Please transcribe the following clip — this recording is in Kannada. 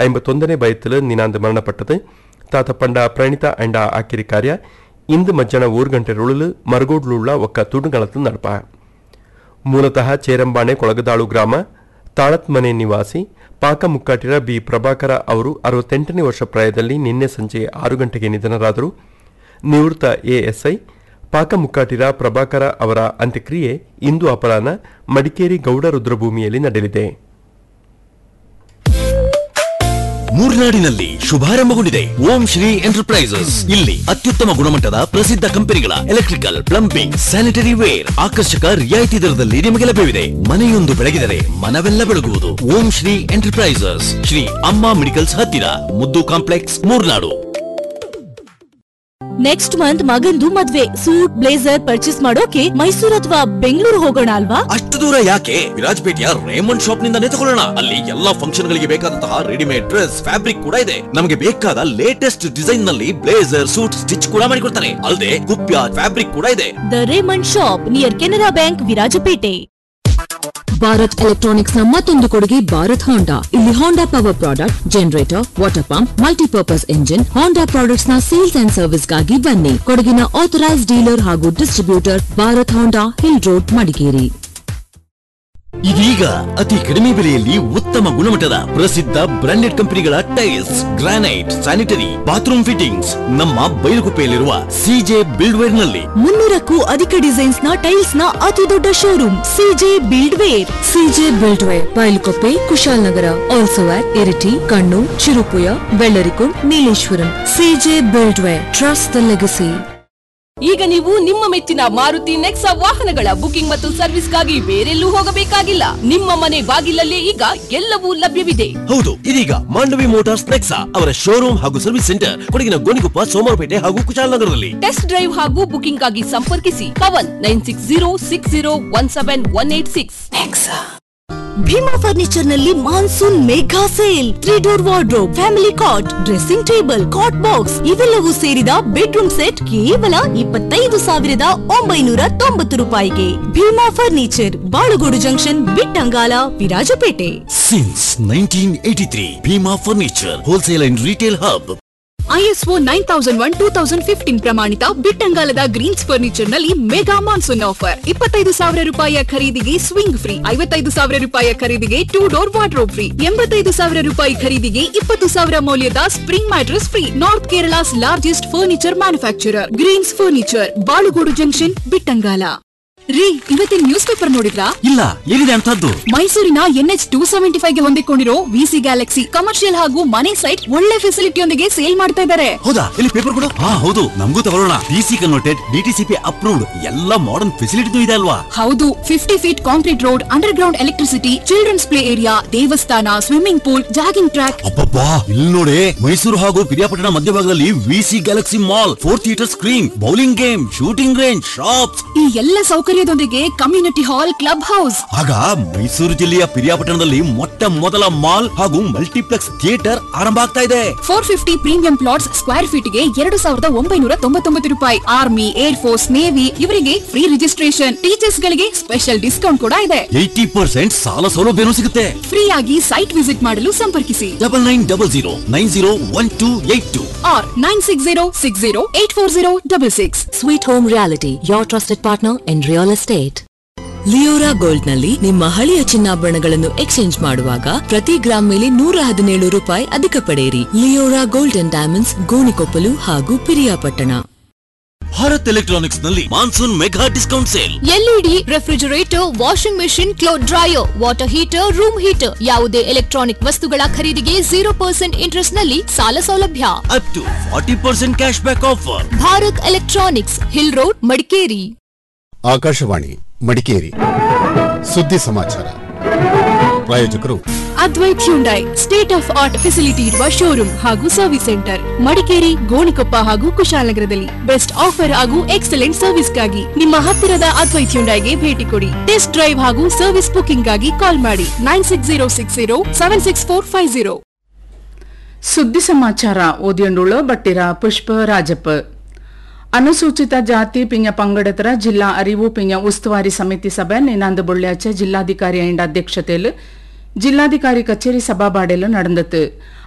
51ನೇ வயதில் நினாந்து மரணப்பட்டது. தாத்தப்பண்ட பிரணிதா அண்ட ஆக்கிரி ಕಾರ್ಯ ಇಂದು ಮಧ್ಯಾಹ್ನ 3 ಗಂಟೆರೊಳಲು ಮರಗೋಡ್ಲುಳ್ಳ ಒಕ್ಕ ತುಡುಗಳತ್ತು ನಡಪ. ಮೂಲತಃ ಚೇರಂಬಾಣೆ ಕೊಳಗದಾಳು ಗ್ರಾಮ ತಾಳತ್ಮನೆ ನಿವಾಸಿ ಪಾಕ ಮುಕ್ಕಾಟಿರ ಬಿ ಪ್ರಭಾಕರ ಅವರು 68ನೇ ವರ್ಷ ಪ್ರಾಯದಲ್ಲಿ ನಿನ್ನೆ ಸಂಜೆ 6 ಗಂಟೆಗೆ ನಿಧನರಾದರು. ನಿವೃತ್ತ ಎಎಸ್ಐ ಪಾಕ ಮುಕ್ಕಾಟಿರ ಪ್ರಭಾಕರ ಅವರ ಅಂತ್ಯಕ್ರಿಯೆ ಇಂದು ಅಪರಾಹ್ನ ಮಡಿಕೇರಿ ಗೌಡ ರುದ್ರಭೂಮಿಯಲ್ಲಿ ನಡೆಯಲಿದೆ. ಮೂರ್ನಾಡಿನಲ್ಲಿ ಶುಭಾರಂಭಗೊಂಡಿದೆ ಓಂ ಶ್ರೀ ಎಂಟರ್ಪ್ರೈಸಸ್. ಇಲ್ಲಿ ಅತ್ಯುತ್ತಮ ಗುಣಮಟ್ಟದ ಪ್ರಸಿದ್ಧ ಕಂಪನಿಗಳ ಎಲೆಕ್ಟ್ರಿಕಲ್, ಪ್ಲಂಬಿಂಗ್, ಸ್ಯಾನಿಟರಿ ವೇರ್ ಆಕರ್ಷಕ ರಿಯಾಯಿತಿ ದರದಲ್ಲಿ ನಿಮಗೆ ಲಭ್ಯವಿದೆ. ಮನೆಯೊಂದು ಬೆಳಗಿದರೆ ಮನವೆಲ್ಲ ಬೆಳಗುವುದು. ಓಂ ಶ್ರೀ ಎಂಟರ್ಪ್ರೈಸಸ್, ಶ್ರೀ ಅಮ್ಮ ಮೆಡಿಕಲ್ಸ್ ಹತ್ತಿರ, ಮುದ್ದು ಕಾಂಪ್ಲೆಕ್ಸ್, ಮೂರ್ನಾಡು. ನೆಕ್ಸ್ಟ್ ಮಂತ್ ಮಗಂದು ಮದ್ವೆ. ಸೂಟ್ ಬ್ಲೇಸರ್ ಪರ್ಚೇಸ್ ಮಾಡೋಕೆ ಮೈಸೂರು ಅಥವಾ ಬೆಂಗಳೂರು ಹೋಗೋಣ ಅಲ್ವಾ? ಅಷ್ಟು ದೂರ ಯಾಕೆ? ವಿರಾಜಪೇಟೆಯ ರೇಮಂಡ್ ಶಾಪ್ ನಿಂದಾನೇ ತಗೊಳ್ಳೋಣ. ಅಲ್ಲಿ ಎಲ್ಲಾ ಫಂಕ್ಷನ್ ಗಳಿಗೆ ಬೇಕಾದಂತಹ ರೆಡಿಮೇಡ್ ಡ್ರೆಸ್, ಫ್ಯಾಬ್ರಿಕ್ ಕೂಡ ಇದೆ. ನಮಗೆ ಬೇಕಾದ ಲೇಟೆಸ್ಟ್ ಡಿಸೈನ್ ನಲ್ಲಿ ಬ್ಲೇಸರ್, ಸೂಟ್ ಸ್ಟಿಚ್ ಕೂಡ ಮಾಡಿಕೊಡ್ತಾರೆ. ಅಲ್ಲದೆ ಕುಪ್ಯ ಫ್ಯಾಬ್ರಿಕ್ ಕೂಡ ಇದೆ. The Raymond shop near Canara bank, Virajpet. Bharat electronics ನ ಮತ್ತೊಂದು ಕೊಡುಗೆ ಭಾರತ್ ಹೋಂಡಾ. ಇಲ್ಲಿ ಹೋಂಡಾ power product, generator, water pump, multipurpose engine, ಹೋಂಡಾ ಪ್ರಾಡಕ್ಟ್ಸ್ ನ ಸೇಲ್ಸ್ ಅಂಡ್ ಸರ್ವಿಸ್ ಗಾಗಿ ಬನ್ನಿ. ಕೊಡಗಿನ ಆಥರೈಸ್ಡ್ ಡೀಲರ್ ಹಾಗೂ ಡಿಸ್ಟ್ರಿಬ್ಯೂಟರ್ ಭಾರತ್ ಹೋಂಡಾ, ಹಿಲ್ ರೋಡ್, ಮಡಿಕೇರಿ. ಇದೀಗ ಅತಿ ಕಡಿಮೆ ಬೆಲೆಯಲ್ಲಿ ಉತ್ತಮ ಗುಣಮಟ್ಟದ ಪ್ರಸಿದ್ಧ ಬ್ರಾಂಡೆಡ್ ಕಂಪನಿಗಳ tiles, granite, sanitary, bathroom fittings ನಮ್ಮ ಬೈಲುಗುಪ್ಪೆಯಲ್ಲಿರುವ ಸಿಜೆ ಬಿಲ್ಡ್ವೇರ್ ನಲ್ಲಿ. 300ಕ್ಕೂ ಅಧಿಕ ಡಿಸೈನ್ಸ್ ನ ಟೈಲ್ಸ್ ನ ಅತಿ ದೊಡ್ಡ showroom CJ ಬಿಲ್ಡ್ವೇರ್. CJ ಬಿಲ್ಡ್ವೇರ್, ಬೈಲುಗುಪ್ಪೆ, Kushalnagar, also at Iritty, Kannur, Cherupuzha, Vellarikundu, Nileshwaram. CJ ಬಿಲ್ಡ್ವೇರ್, trust the legacy. ಈಗ ನೀವು ನಿಮ್ಮ ಮೆಚ್ಚಿನ ಮಾರುತಿ ನೆಕ್ಸಾ ವಾಹನಗಳ ಬುಕಿಂಗ್ ಮತ್ತು ಸರ್ವಿಸ್ಗಾಗಿ ಬೇರೆಲ್ಲೂ ಹೋಗಬೇಕಾಗಿಲ್ಲ. ನಿಮ್ಮ ಮನೆ ಬಾಗಿಲಲ್ಲೇ ಈಗ ಎಲ್ಲವೂ ಲಭ್ಯವಿದೆ. ಹೌದು, ಇದೀಗ ಮಾಂಡವಿ ಮೋಟಾರ್ಸ್ ನೆಕ್ಸಾ ಅವರ ಶೋರೂಮ್ ಹಾಗೂ ಸರ್ವಿಸ್ ಸೆಂಟರ್ ಕೊಡಗಿನ ಗೋಣಿಕೊಪ್ಪ, ಸೋಮವಾರಪೇಟೆ ಹಾಗೂ ಕುಶಾಲನಗರದಲ್ಲಿ. ಟೆಸ್ಟ್ ಡ್ರೈವ್ ಹಾಗೂ ಬುಕಿಂಗ್ ಗಾಗಿ ಸಂಪರ್ಕಿಸಿ ಪವನ್ 9606017186. ಭೀಮಾ ಫರ್ನಿಚರ್ ನಲ್ಲಿ monsoon Megha sale. 3 door wardrobe, family ಕಾಟ್, ಡ್ರೆಸ್ಸಿಂಗ್ ಟೇಬಲ್, ಕಾಟ್ ಬಾಕ್ಸ್ ಇವೆಲ್ಲವೂ ಸೇರಿದ ಬೆಡ್ರೂಮ್ ಸೆಟ್ ಕೇವಲ 25,990 ರೂಪಾಯಿಗೆ. Bima furniture, Balugodu junction, Bittangala, Virajpet. Since 1983 Bima furniture wholesale and retail hub. ISO 9001-2015 ಪ್ರಮಾಣಿತ ಬಿಟ್ಟಂಗಾಲದ ಗ್ರೀನ್ಸ್ ಫರ್ನಿಚರ್ ನಲ್ಲಿ ಮೆಗಾ ಮಾನ್ಸೂನ್ ಆಫರ್. 25,000 ರೂಪಾಯಿಯ ಖರೀದಿಗೆ ಸ್ವಿಂಗ್ ಫ್ರೀ, 55,000 ರೂಪಾಯಿಯ ಖರೀದಿಗೆ 2 ಡೋರ್ ವಾರ್ಡ್ರೋಬ್ ಫ್ರೀ, 85,000 ರೂಪಾಯಿ ಖರೀದಿಗೆ 20,000 ಮೌಲ್ಯದ spring mattress free. North Kerala's largest furniture manufacturer Green's furniture, Balugodu junction, Bittangala. ರೀ, ಇವತ್ತಿನ ನ್ಯೂಸ್ ಪೇಪರ್ ನೋಡಿದ್ರಾ? ಇಲ್ಲ, ಏನಿದೆ ಅಂತದ್ದು? ಮೈಸೂರಿನ NH 275 ಗೆ ಹೊಂದಿಕೊಂಡಿರೋ ವಿಸಿ ಗ್ಯಾಲಕ್ಸಿ ಕಮರ್ಷಿಯಲ್ ಹಾಗೂ ಮನೆ ಸೈಟ್ ಒಳ್ಳೆ ಫೆಸಿಲಿಟಿಯೊಂದಿಗೆ ಸೇಲ್ ಮಾಡ್ತಾ ಇದ್ದಾರೆ. ಹೌದಾ? ಇಲ್ಲಿ ಪೇಪರ್ ಕೊಡು. ಹೌದು, ನಮಗೂ ತಗೊಳ್ಳೋಣ. ಡಿಸಿ ಕನ್ವರ್ಟೆಡ್, DTCP ಅಪ್ರೂವ್ಡ್, ಎಲ್ಲ ಮಾಡರ್ನ್ ಫೆಸಿಲಿಟಿ ಇದೆ ಅಲ್ವಾ? ಹೌದು, 50 feet concrete road, under ground electricity, children's play area, ದೇವಸ್ಥಾನ, ಸ್ವಿಮ್ಮಿಂಗ್ ಪೂಲ್, ಜಾಗಿಂಗ್ ಟ್ರ್ಯಾಕ್. ಅಬ್ಬಬ್ಬಾ, ಇಲ್ಲಿ ನೋಡಿ, ಮೈಸೂರು ಹಾಗೂ ಪಿರಿಯಾಪಟ್ಟಣ ಮಧ್ಯಭಾಗದಲ್ಲಿ VC Galaxy mall, 4 theatre screen, bowling game, shooting range, shops, ಈ ಎಲ್ಲ ಸೌಕರ್ಯದೊಂದಿಗೆ ಕಮ್ಯುನಿಟಿ ಹಾಲ್, ಕ್ಲಬ್ ಹೌಸ್. ಆಗ ಮೈಸೂರು ಜಿಲ್ಲೆಯ ಪಿರಿಯಾಪಟ್ಟಣದಲ್ಲಿ ಮೊಟ್ಟ ಮೊದಲ ಮಾಲ್ ಹಾಗೂ ಮಲ್ಟಿಪ್ಲೆಕ್ಸ್ ಥಿಯೇಟರ್ ಆರಂಭ ಆಗ್ತಾ ಇದೆ. 450 ಪ್ರೀಮಿಯಂ ಪ್ಲಾಟ್ಸ್ ಸ್ಕ್ವೇರ್ ಫೀಟ್ ಗೆ 2,999 ರೂಪಾಯಿ. ಆರ್ಮಿ, ಏರ್ ಫೋರ್ಸ್, ನೇವಿ ಇವರಿಗೆ ಫ್ರೀ ರಿಜಿಸ್ಟ್ರೇಷನ್. ಟೀಚರ್ಸ್ ಗಳಿಗೆ ಸ್ಪೆಷಲ್ ಡಿಸ್ಕೌಂಟ್ ಕೂಡ ಇದೆ. 80% ಸಾಲ ಸೌಲಭ್ಯನೂ ಸಿಗುತ್ತೆ. ಫ್ರೀ ಆಗಿ ಸೈಟ್ ವಿಸಿಟ್ ಮಾಡಲು ಸಂಪರ್ಕಿಸಿ 9900901282 or 9606084066. Sweet Home Reality, your trusted partner in real estate. Leora gold ನಲ್ಲಿ ನಿಮ್ಮ ಹಳೆಯ ಚಿನ್ನಾಭರಣಗಳನ್ನು ಎಕ್ಸ್ಚೇಂಜ್ ಮಾಡುವಾಗ ಪ್ರತಿ ಗ್ರಾಮ್ ಮೇಲೆ 117 ರೂಪಾಯಿ ಅಧಿಕ ಪಡೆಯಿರಿ. Leora gold and diamonds, Gonikoppal ಹಾಗೂ ಪಿರಿಯಾಪಟ್ಟಣ. ಭಾರತ್ ಎಲೆಕ್ಟ್ರಾನಿಕ್ಸ್ ನಲ್ಲಿ monsoon mega discount sale. LED, refrigerator, washing machine, cloth dryer, water heater, room heater ಯಾವುದೇ ಎಲೆಕ್ಟ್ರಾನಿಕ್ ವಸ್ತುಗಳ ಖರೀದಿಗೆ 0% ಇಂಟ್ರೆಸ್ಟ್ ನಲ್ಲಿ ಸಾಲ ಸೌಲಭ್ಯ. Up to 40% cash back offer. Bharat electronics, hill road, Madikeri. Akashvani Madikeri ಸುದ್ದಿ ಸಮಾಚಾರ. ಪ್ರಾಯೋಜಕರು Advait Hyundai, state of art facility ಇರುವ ಶೋರೂಮ್ ಹಾಗೂ ಸರ್ವಿಸ್ ಸೆಂಟರ್, ಮಡಿಕೇರಿ, ಗೋಣಿಕೊಪ್ಪ ಹಾಗೂ ಕುಶಾಲನಗರದಲ್ಲಿ. ಬೆಸ್ಟ್ ಆಫರ್ ಹಾಗೂ ಎಕ್ಸಲೆಂಟ್ ಸರ್ವಿಸ್ಗಾಗಿ ನಿಮ್ಮ ಹತ್ತಿರದ ಅದ್ವೈತ್ ಹ್ಯುಂಡೈಗೆ ಭೇಟಿ ಕೊಡಿ. ಟೆಸ್ಟ್ ಡ್ರೈವ್ ಹಾಗೂ ಸರ್ವಿಸ್ ಬುಕಿಂಗ್ ಗಾಗಿ ಕಾಲ್ ಮಾಡಿ 9606076450. ಸುದ್ದಿ ಸಮಾಚಾರ ಓದಿಯೊಂಡುಳ್ಳ ಬಟ್ಟಿರ ಪುಷ್ಪ ರಾಜಪ್ಪ. ಅನುಸೂಚಿತ ಜಾತಿ ಪಿಂಜ ಪಂಗಡತರ ಜಿಲ್ಲಾ ಅರಿವು ಪಿಂಜ ಉಸ್ತುವಾರಿ ಸಮಿತಿ ಸಭೆ ನಿನಾಂದು ಬೊಳ್ಳ್ಯಾಚ ಜಿಲ್ಲಾಧಿಕಾರಿ ಅಧ್ಯಕ್ಷತೆಯಲ್ಲಿ ಜಿಲ್ಲಾಧಿಕಾರಿ ಕಚೇರಿ ಸಭಾಬಾಡೆಲು ನಡೆದತು.